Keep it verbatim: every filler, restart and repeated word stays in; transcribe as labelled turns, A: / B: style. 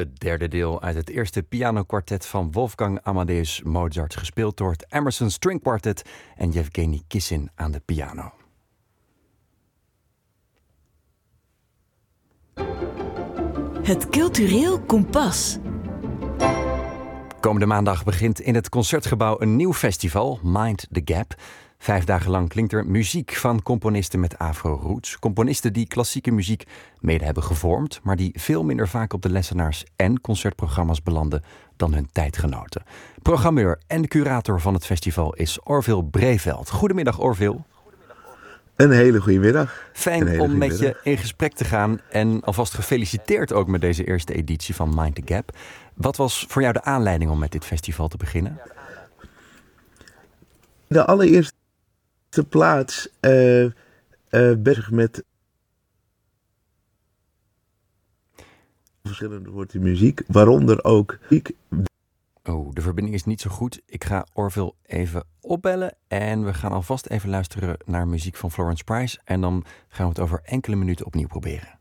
A: Het derde deel uit het eerste pianokwartet van Wolfgang Amadeus Mozart, gespeeld door het Emerson String Quartet en Yevgeny Kissin aan de piano.
B: Het Cultureel Kompas.
A: Komende maandag begint in het Concertgebouw een nieuw festival, Mind the Gap. Vijf dagen lang klinkt er muziek van componisten met afro-roots. Componisten die klassieke muziek mede hebben gevormd, maar die veel minder vaak op de lessenaars en concertprogramma's belanden dan hun tijdgenoten. Programmeur en curator van het festival is Orville Breveld. Goedemiddag, Orville.
C: Een hele goede middag.
A: Fijn
C: hele
A: om met
C: middag.
A: je in gesprek te gaan en alvast gefeliciteerd ook met deze eerste editie van Mind the Gap. Wat was voor jou de aanleiding om met dit festival te beginnen?
C: De allereerste plaats uh, uh, bezig met verschillende soorten muziek, waaronder ook muziek.
A: Oh, de verbinding is niet zo goed. Ik ga Orville even opbellen en we gaan alvast even luisteren naar muziek van Florence Price en dan gaan we het over enkele minuten opnieuw proberen.